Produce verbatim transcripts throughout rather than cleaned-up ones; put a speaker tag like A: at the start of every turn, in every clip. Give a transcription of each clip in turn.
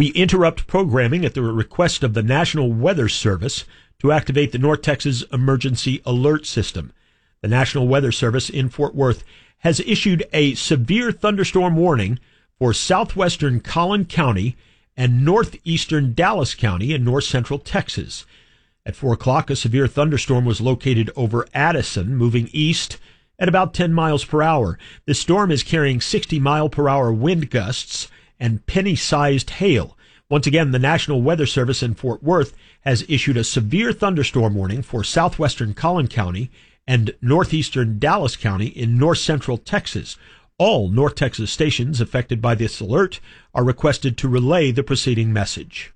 A: We interrupt programming at the request of the National Weather Service to activate the North Texas Emergency Alert System. The National Weather Service in Fort Worth has issued a severe thunderstorm warning for southwestern Collin County and northeastern Dallas County in north central Texas. At four o'clock, a severe thunderstorm was located over Addison, moving east at about ten miles per hour. The storm is carrying sixty mile per hour wind gusts and penny-sized hail. Once again, the National Weather Service in Fort Worth has issued a severe thunderstorm warning for southwestern Collin County and northeastern Dallas County in north central Texas. All North Texas stations affected by this alert are requested to relay the preceding message.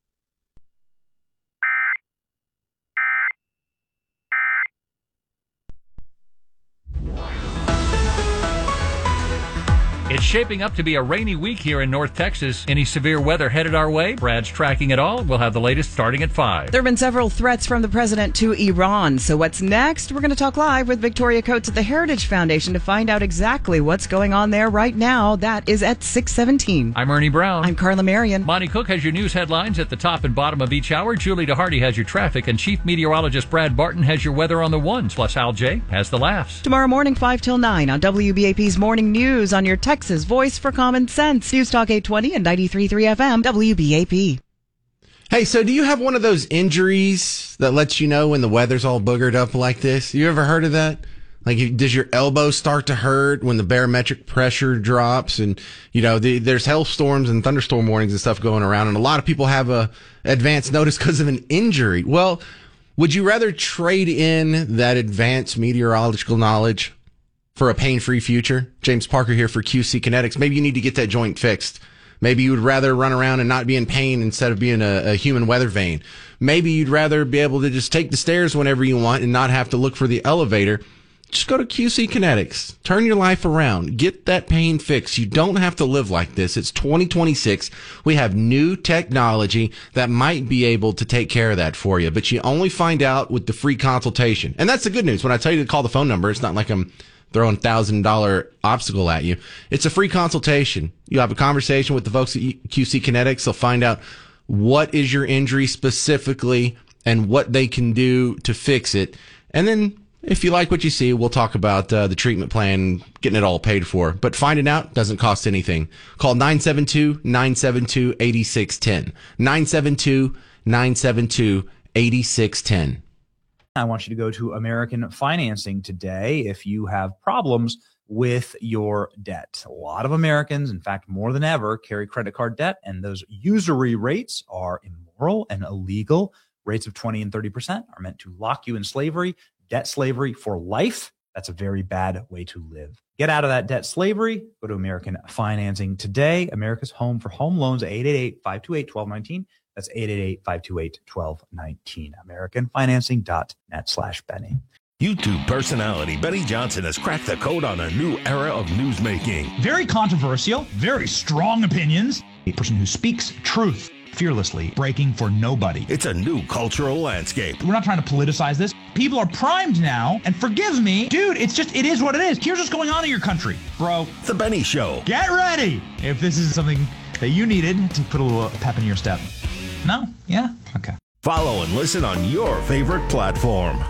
B: It's shaping up to be a rainy week here in North Texas. Any severe weather headed our way? Brad's tracking it all. We'll have the latest starting at five.
C: There have been several threats from the president to Iran. So what's next? We're going to talk live with Victoria Coates at the Heritage Foundation to find out exactly what's going on there right now. That is at six seventeen.
B: I'm Ernie Brown.
C: I'm Carla Marion.
B: Monty Cook has your news headlines at the top and bottom of each hour. Julie DeHardy has your traffic, and Chief Meteorologist Brad Barton has your weather on the ones. Plus, Al J has the laughs.
C: Tomorrow morning, five till nine on W B A P's Morning News on your Texas Voice for Common Sense. News Talk eight twenty and ninety-three point three F M, W B A P.
D: Hey, so do you have one of those injuries that lets you know when the weather's all boogered up like this? You ever heard of that? Like, does your elbow start to hurt when the barometric pressure drops? And, you know, the, there's hailstorms and thunderstorm warnings and stuff going around, and a lot of people have a advance notice because of an injury. Well, would you rather trade in that advanced meteorological knowledge for a pain-free future? James Parker here for Q C Kinetics. Maybe you need to get that joint fixed. Maybe you would rather run around and not be in pain instead of being a, a human weather vane. Maybe you'd rather be able to just take the stairs whenever you want and not have to look for the elevator. Just go to Q C Kinetics. Turn your life around. Get that pain fixed. You don't have to live like this. It's twenty twenty-six. We have new technology that might be able to take care of that for you, but you only find out with the free consultation. And that's the good news. When I tell you to call the phone number, it's not like I'm throwing one thousand dollars obstacle at you. It's a free consultation. You have a conversation with the folks at Q C Kinetics. They'll find out what is your injury specifically and what they can do to fix it. And then if you like what you see, we'll talk about uh, the treatment plan, getting it all paid for. But finding out doesn't cost anything. Call nine seven two, nine seven two, eight six one zero. nine seven two, nine seven two, eight six one zero.
E: I want you to go to American Financing today if you have problems with your debt. A lot of Americans, in fact, more than ever, carry credit card debt, and those usury rates are immoral and illegal. Rates of twenty and thirty percent are meant to lock you in slavery, debt slavery for life. That's a very bad way to live. Get out of that debt slavery. Go to American Financing today. America's home for home loans, eight eight eight, five two eight, one two one nine. That's eight eight eight, five two eight, one two one nine. American Financing dot net slash Benny.
F: YouTube personality Benny Johnson has cracked the code on a new era of newsmaking.
G: Very controversial, very strong opinions. A person who speaks truth fearlessly, breaking for nobody.
F: It's a new cultural landscape.
G: We're not trying to politicize this. People are primed now, and forgive me, dude, it's just, it is what it is. Here's what's going on in your country, bro.
F: The Benny Show.
G: Get ready if this is something that you needed to put a little pep in your step. No? Yeah? Okay.
F: Follow and listen on your favorite platform.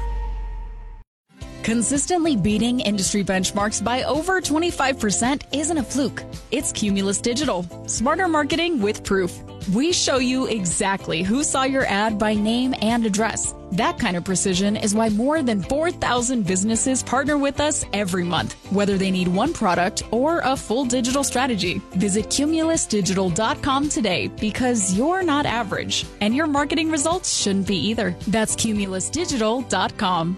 H: Consistently beating industry benchmarks by over twenty-five percent isn't a fluke. It's Cumulus Digital. Smarter marketing with proof. We show you exactly who saw your ad by name and address. That kind of precision is why more than four thousand businesses partner with us every month, whether they need one product or a full digital strategy. Visit Cumulus Digital dot com today because you're not average, and your marketing results shouldn't be either. That's Cumulus Digital dot com.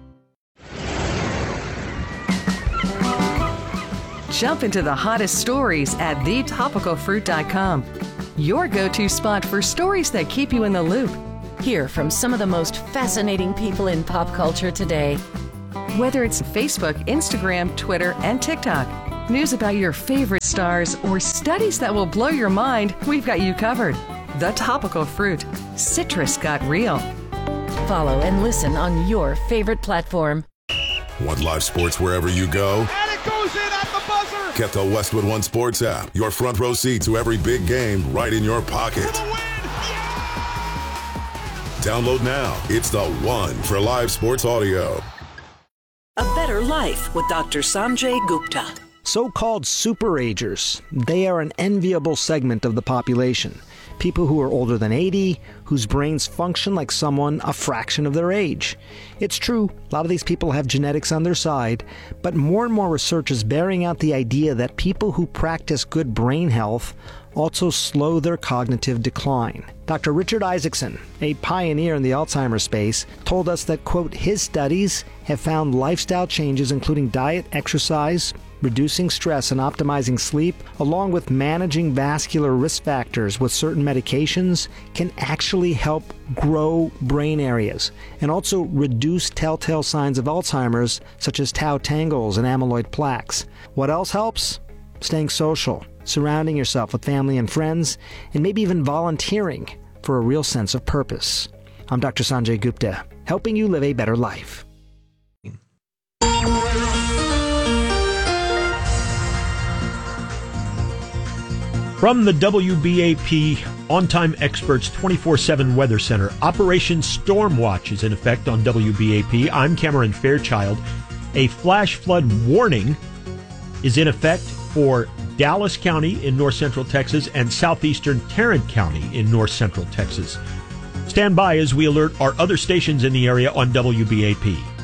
I: Jump into the hottest stories at the topical fruit dot com. Your go-to spot for stories that keep you in the loop.
J: Hear from some of the most fascinating people in pop culture today.
I: Whether it's Facebook, Instagram, Twitter, and TikTok, news about your favorite stars, or studies that will blow your mind, we've got you covered. The Topical Fruit. Citrus got real.
J: Follow and listen on your favorite platform.
K: Want live sports wherever you go?
L: And it goes in at the buzzer!
K: Get the Westwood One Sports app. Your front row seat to every big game right in your pocket. Download now. It's the one for live sports audio.
L: A Better Life with Doctor Sanjay Gupta.
M: So-called superagers. They are an enviable segment of the population. People who are older than eighty, whose brains function like someone a fraction of their age. It's true, a lot of these people have genetics on their side, but more and more research is bearing out the idea that people who practice good brain health also slow their cognitive decline. Doctor Richard Isaacson, a pioneer in the Alzheimer's space, told us that, quote, his studies have found lifestyle changes including diet, exercise, reducing stress and optimizing sleep, along with managing vascular risk factors with certain medications, can actually help grow brain areas and also reduce telltale signs of Alzheimer's, such as tau tangles and amyloid plaques. What else helps? Staying social, surrounding yourself with family and friends, and maybe even volunteering for a real sense of purpose. I'm Doctor Sanjay Gupta, helping you live a better life.
A: From the W B A P On-Time Experts twenty-four seven Weather Center, Operation Stormwatch is in effect on W B A P. I'm Cameron Fairchild. A flash flood warning is in effect for Dallas County in north central Texas and southeastern Tarrant County in north central Texas. Stand by as we alert our other stations in the area on W B A P.